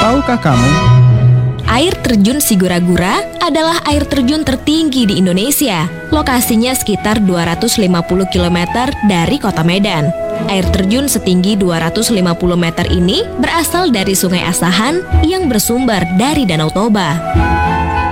Tahukah kamu? Air terjun Sigura-gura adalah air terjun tertinggi di Indonesia. Lokasinya sekitar 250 km dari kota Medan. Air terjun setinggi 250 meter ini berasal dari Sungai Asahan yang bersumber dari Danau Toba.